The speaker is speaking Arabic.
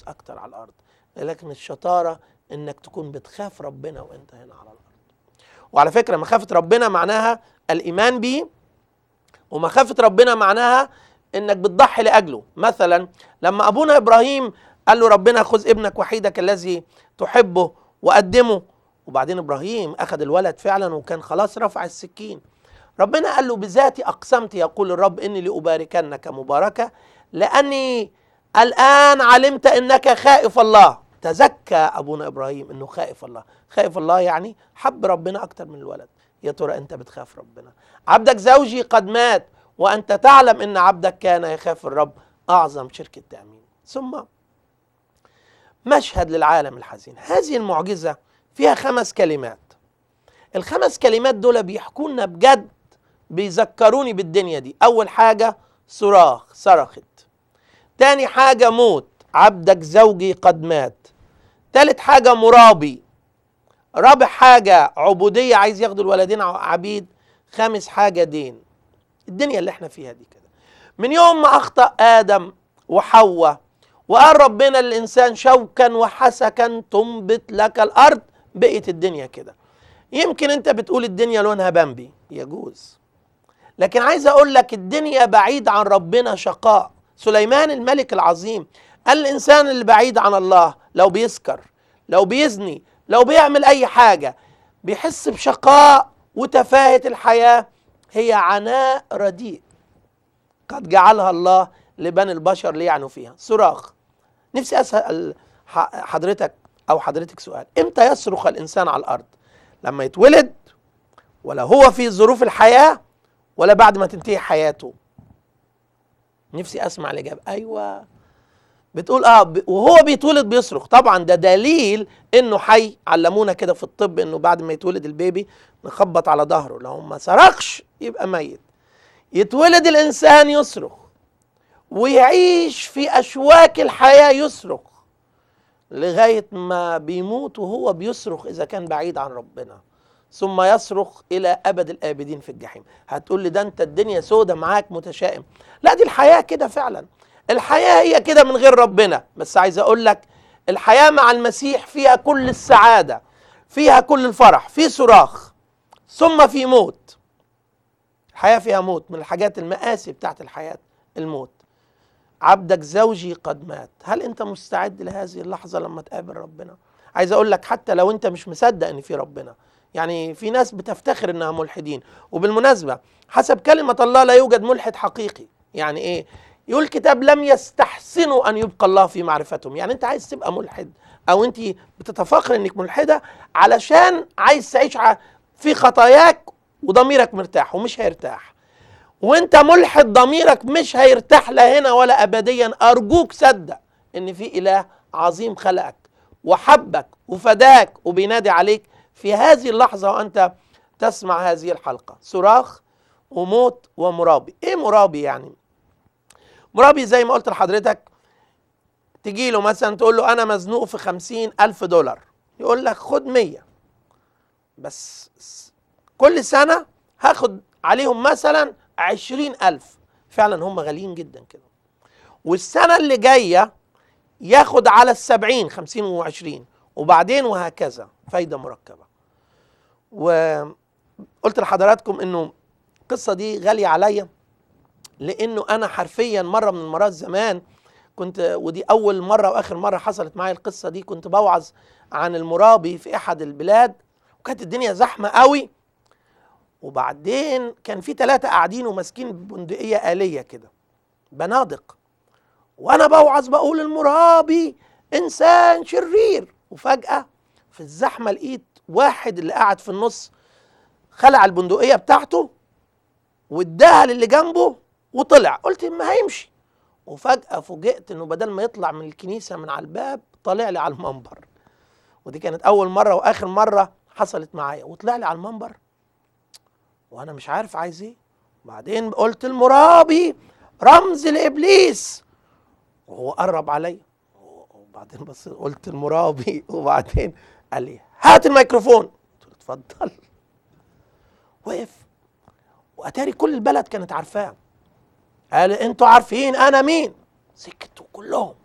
فلوس اكتر على الارض، لكن الشطاره انك تكون بتخاف ربنا وانت هنا على الارض. وعلى فكره مخافه ربنا معناها الايمان بيه، ومخافه ربنا معناها انك بتضحي لاجله. مثلا لما ابونا ابراهيم قال له ربنا خذ ابنك وحيدك الذي تحبه وقدمه، وبعدين ابراهيم اخذ الولد فعلا وكان خلاص رفع السكين، ربنا قال له بذاتي اقسمت يقول الرب اني لاباركنك مباركه لاني الان علمت انك خائف الله. تزكى ابونا ابراهيم انه خائف الله. خائف الله يعني حب ربنا اكتر من الولد. يا ترى انت بتخاف ربنا؟ عبدك زوجي قد مات وانت تعلم ان عبدك كان يخاف الرب، اعظم شركه تامين. ثم مشهد للعالم الحزين. هذه المعجزه فيها 5 كلمات. ال5 كلمات دول بيحكوا لنا بجد، بيذكروني بالدنيا دي. اول حاجه صراخ، صرخت. تاني حاجه موت، عبدك زوجي قد مات. تالت حاجه مرابي. رابع حاجه عبوديه، عايز ياخدوا الولدين عبيد. خامس حاجه دين. الدنيا اللي احنا فيها دي كده من يوم ما اخطأ ادم وحواء وقال ربنا الانسان شوكا وحسكا تنبت لك الارض، بقت الدنيا كده. يمكن انت بتقول الدنيا لونها بامبي، يجوز، لكن عايز اقول لك الدنيا بعيد عن ربنا شقاء. سليمان الملك العظيم قال الانسان اللي بعيد عن الله لو بيسكر، لو بيزني، لو بيعمل اي حاجة، بيحس بشقاء وتفاهة الحياة، هي عناء رديء قد جعلها الله لبني البشر ليعنوا فيها. صراخ. نفسي اسأل حضرتك او حضرتك سؤال، امتى يصرخ الانسان على الارض؟ لما يتولد، ولا هو في ظروف الحياة، ولا بعد ما تنتهي حياته؟ نفسي اسمع الاجابة. ايوه بتقول وهو بيتولد بيصرخ. طبعا ده دليل انه حي. علمونا كده في الطب انه بعد ما يتولد البيبي نخبط على ظهره، لو ما صرخش يبقى ميت. يتولد الانسان يصرخ ويعيش في اشواك الحياة يصرخ لغاية ما بيموت وهو بيصرخ إذا كان بعيد عن ربنا، ثم يصرخ إلى أبد الآبدين في الجحيم. هتقول لي ده أنت الدنيا سودة معاك متشائم. لا، دي الحياة كده فعلا. الحياة هي كده من غير ربنا. بس عايز أقول لك الحياة مع المسيح فيها كل السعادة، فيها كل الفرح، في صراخ ثم في موت. الحياة فيها موت، من الحاجات المآسي بتاعت الحياة الموت. عبدك زوجي قد مات. هل انت مستعد لهذه اللحظة لما تقابل ربنا؟ عايز اقول لك حتى لو انت مش مصدق ان في ربنا، يعني في ناس بتفتخر انها ملحدين. وبالمناسبة حسب كلمة الله لا يوجد ملحد حقيقي. يعني ايه؟ يقول الكتاب لم يستحسنوا ان يبقى الله في معرفتهم. يعني انت عايز تبقى ملحد او انت بتتفاخر انك ملحدة علشان عايز تعيش في خطاياك وضميرك مرتاح، ومش هيرتاح. وانت ملحد ضميرك مش هيرتاح لا هنا ولا ابديا. ارجوك صدق ان في اله عظيم خلقك وحبك وفداك وبينادي عليك في هذه اللحظة وانت تسمع هذه الحلقة. صراخ وموت ومرابي. ايه مرابي يعني؟ مرابي زي ما قلت لحضرتك، تجي له مثلا تقول له انا مزنوق في 50,000 دولار، يقول لك خد 100 بس كل سنة هاخد عليهم مثلا 20,000. فعلا هم غاليين جدا كده. والسنة اللي جاية ياخد على 70، 50 و20، وبعدين وهكذا، فايدة مركبة. وقلت لحضراتكم انه القصة دي غالية عليا، لانه انا حرفيا مرة من المرات زمان كنت، ودي اول مرة واخر مرة حصلت معي القصة دي، كنت بوعظ عن المرابي في احد البلاد، وكانت الدنيا زحمة قوي. وبعدين كان في 3 قاعدين وماسكين بندقية آلية كده، بنادق، وانا بوعظ بقول المرابي انسان شرير. وفجأة في الزحمة لقيت واحد اللي قاعد في النص خلع البندقية بتاعته واداها للي جنبه وطلع. قلت ما هيمشي. وفجأة فوجئت انه بدل ما يطلع من الكنيسة من على الباب طلع لي على المنبر. ودي كانت اول مرة واخر مرة حصلت معايا. وطلع لي على المنبر وانا مش عارف عايز ايه. وبعدين قلت المرابي رمز لابليس، وهو قرب عليا. وبعدين بس قلت المرابي، وبعدين قال لي هات الميكروفون. قلت له اتفضل. وقف، واتاري كل البلد كانت عارفاه. قال انتوا عارفين انا مين؟ سكتوا كلهم.